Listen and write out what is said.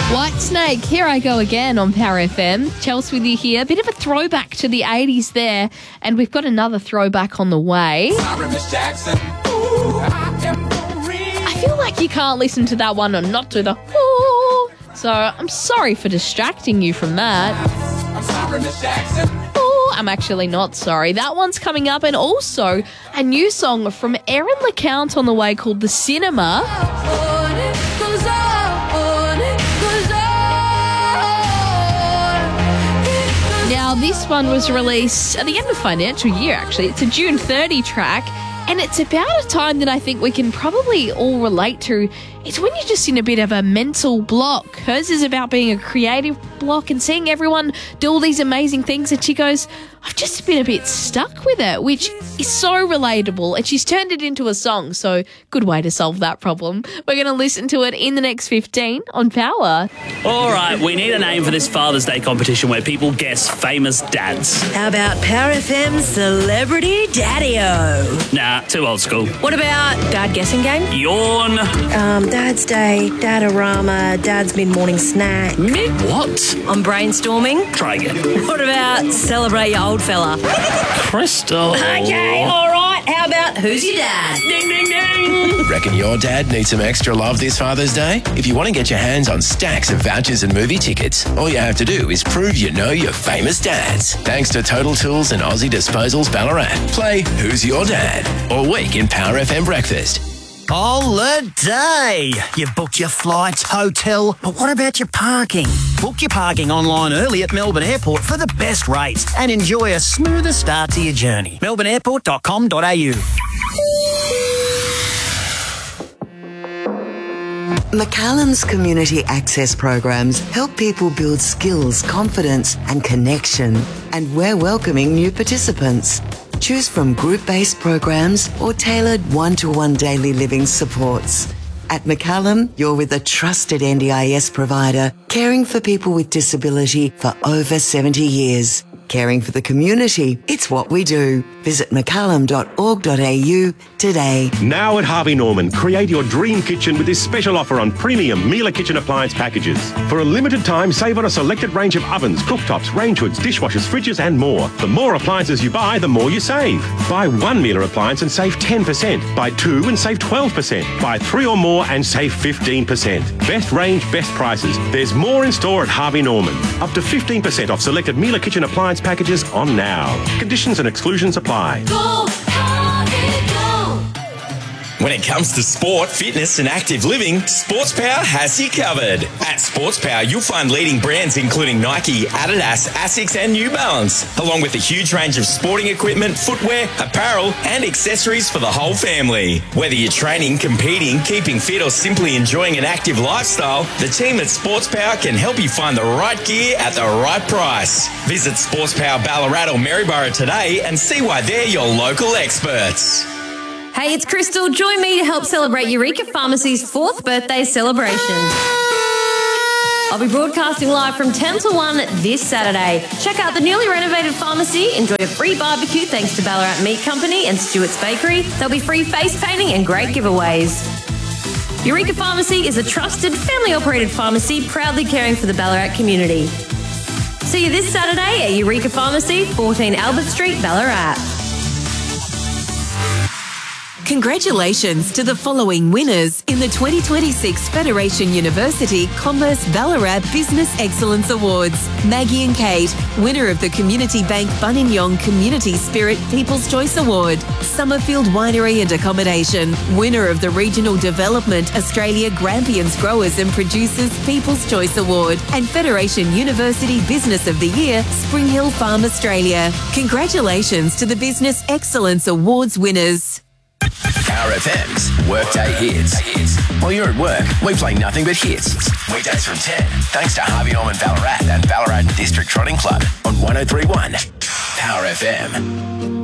Whitesnake, here I go again on Power FM. Chelsea with you here. A bit of a throwback to the 80s there. And we've got another throwback on the way. I feel like you can't listen to that one and not do the ooh. So I'm sorry for distracting you from that. Ooh, I'm actually not sorry. That one's coming up. And also a new song from Aaron LeCount on the way called The Cinema. Now, this one was released at the end of the financial year, actually. It's a June 30 track, and it's about a time that I think we can probably all relate to. It's when you're just in a bit of a mental block. Hers is about being a creative block and seeing everyone do all these amazing things, and she goes, I've just been a bit stuck with it, which is so relatable, and she's turned it into a song, so good way to solve that problem. We're going to listen to it in the next 15 on Power. All right, we need a name for this Father's Day competition where people guess famous dads. How about Power FM Celebrity Daddy-O? Nah, too old school. What about Dad Guessing Game? Yawn. Dad's Day, Dadarama, Dad's Mid-Morning Snack. What? I'm brainstorming. Try again. What about Celebrate Your Old Fella? Crystal. Okay, all right. How about Who's Your Dad? Ding, ding, ding. Reckon your dad needs some extra love this Father's Day? If you want to get your hands on stacks of vouchers and movie tickets, all you have to do is prove you know your famous dads. Thanks to Total Tools and Aussie Disposals Ballarat. Play Who's Your Dad all week in Power FM Breakfast. Holiday! You've booked your flights, hotel, but what about your parking? Book your parking online early at Melbourne Airport for the best rates and enjoy a smoother start to your journey. melbourneairport.com.au. McCallum's community access programs help people build skills, confidence and connection. And we're welcoming new participants. Choose from group-based programs or tailored one-to-one daily living supports. At McCallum, you're with a trusted NDIS provider, caring for people with disability for over 70 years. Caring for the community, it's what we do. Visit mccallum.org.au today. Now at Harvey Norman, create your dream kitchen with this special offer on premium Miele kitchen appliance packages. For a limited time, save on a selected range of ovens, cooktops, range hoods, dishwashers, fridges and more. The more appliances you buy, the more you save. Buy one Miele appliance and save 10%. Buy two and save 12%. Buy three or more and save 15%. Best range, best prices. There's more in store at Harvey Norman. Up to 15% off selected Miele kitchen appliance packages on now. Conditions and exclusions apply. Go, Harvey, go. When it comes to sport, fitness and active living, Sports Power has you covered. At Sports Power, you'll find leading brands including Nike, Adidas, Asics and New Balance, along with a huge range of sporting equipment, footwear, apparel and accessories for the whole family. Whether you're training, competing, keeping fit or simply enjoying an active lifestyle, the team at Sports Power can help you find the right gear at the right price. Visit Sports Power Ballarat or Maryborough today and see why they're your local experts. Hey, it's Crystal. Join me to help celebrate Eureka Pharmacy's 4th birthday celebration. I'll be broadcasting live from 10 to 1 this Saturday. Check out the newly renovated pharmacy, enjoy a free barbecue thanks to Ballarat Meat Company and Stewart's Bakery. There'll be free face painting and great giveaways. Eureka Pharmacy is a trusted, family-operated pharmacy proudly caring for the Ballarat community. See you this Saturday at Eureka Pharmacy, 14 Albert Street, Ballarat. Congratulations to the following winners in the 2026 Federation University Commerce Ballarat Business Excellence Awards. Maggie and Kate, winner of the Community Bank Buninyong Community Spirit People's Choice Award. Summerfield Winery and Accommodation, winner of the Regional Development Australia Grampians Growers and Producers People's Choice Award. And Federation University Business of the Year, Spring Hill Farm Australia. Congratulations to the Business Excellence Awards winners. Power FM's Workday Hits. While you're at work, we play nothing but hits. Weekdays from 10, thanks to Harvey Norman Ballarat and Ballarat District Trotting Club on 103.1 Power FM.